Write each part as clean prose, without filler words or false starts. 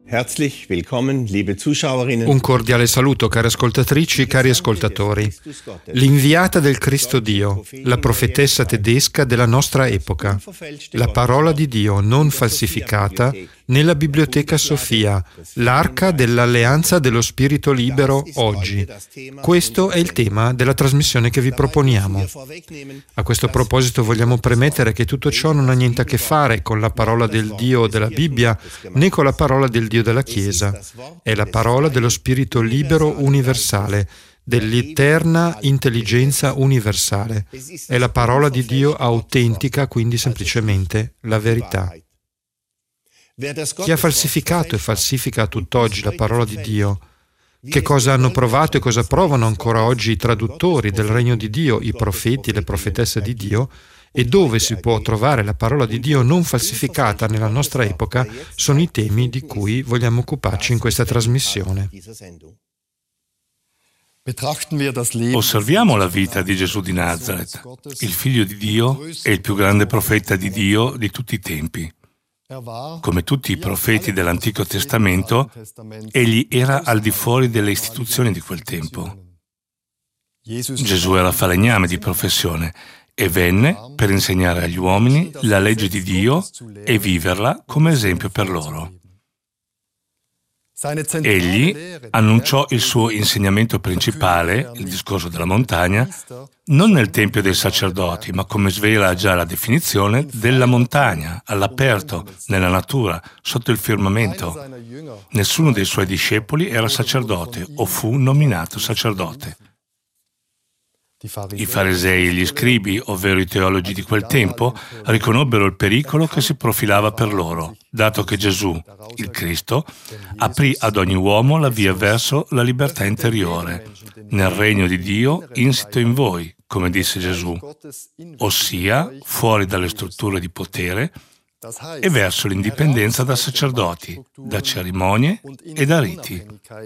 Herzlich willkommen, liebe Zuschauerinnen. Un cordiale saluto, cari ascoltatrici, cari ascoltatori. L'inviata del Cristo Dio, la profetessa tedesca della nostra epoca, la parola di Dio non falsificata nella Biblioteca Sofia, l'arca dell'alleanza dello Spirito libero oggi. Questo è il tema della trasmissione che vi proponiamo. A questo proposito vogliamo premettere che tutto ciò non ha niente a che fare con la parola del Dio della Bibbia, né con la parola del Dio della Chiesa. È la parola dello Spirito libero universale, dell'eterna intelligenza universale. È la parola di Dio autentica, quindi semplicemente la verità. Chi ha falsificato e falsifica a tutt'oggi la parola di Dio? Che cosa hanno provato e cosa provano ancora oggi i traduttori del regno di Dio, i profeti e le profetesse di Dio? E dove si può trovare la parola di Dio non falsificata nella nostra epoca sono i temi di cui vogliamo occuparci in questa trasmissione. Osserviamo la vita di Gesù di Nazaret, il figlio di Dio e il più grande profeta di Dio di tutti i tempi. Come tutti i profeti dell'Antico Testamento, egli era al di fuori delle istituzioni di quel tempo. Gesù era falegname di professione e venne per insegnare agli uomini la legge di Dio e viverla come esempio per loro. Egli annunciò il suo insegnamento principale, il discorso della montagna, non nel tempio dei sacerdoti, ma come svela già la definizione, della montagna, all'aperto, nella natura, sotto il firmamento. Nessuno dei suoi discepoli era sacerdote o fu nominato sacerdote. I farisei e gli scribi, ovvero i teologi di quel tempo, riconobbero il pericolo che si profilava per loro, dato che Gesù, il Cristo, aprì ad ogni uomo la via verso la libertà interiore, nel regno di Dio insito in voi, come disse Gesù, ossia fuori dalle strutture di potere e verso l'indipendenza da sacerdoti, da cerimonie e da riti.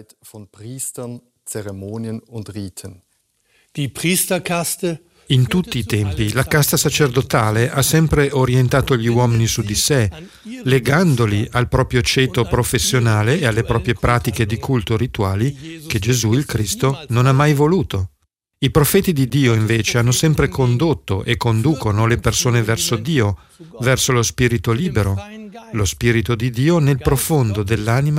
In tutti i tempi, la casta sacerdotale ha sempre orientato gli uomini su di sé, legandoli al proprio ceto professionale e alle proprie pratiche di culto rituali che Gesù, il Cristo, non ha mai voluto. I profeti di Dio, invece, hanno sempre condotto e conducono le persone verso Dio, verso lo Spirito libero, lo Spirito di Dio nel profondo dell'anima